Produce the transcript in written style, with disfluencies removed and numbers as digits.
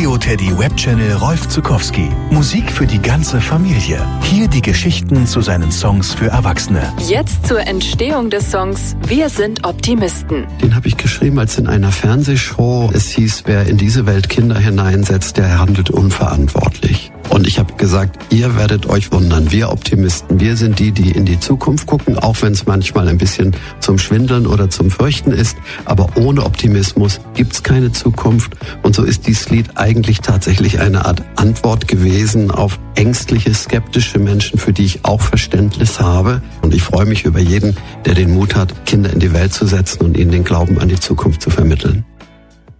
Geoteddy Webchannel Rolf Zuckowski. Musik für die ganze Familie. Hier die Geschichten zu seinen Songs für Erwachsene. Jetzt zur Entstehung des Songs Wir sind Optimisten. Den habe ich geschrieben, als in einer Fernsehshow es hieß, wer in diese Welt Kinder hineinsetzt, der handelt unverantwortlich. Und ich habe gesagt, ihr werdet euch wundern, wir Optimisten, wir sind die in die Zukunft gucken, auch wenn es manchmal ein bisschen zum Schwindeln oder zum Fürchten ist. Aber ohne Optimismus gibt's keine Zukunft. Und so ist dieses Lied eigentlich tatsächlich eine Art Antwort gewesen auf ängstliche, skeptische Menschen, für die ich auch Verständnis habe. Und ich freue mich über jeden, der den Mut hat, Kinder in die Welt zu setzen und ihnen den Glauben an die Zukunft zu vermitteln.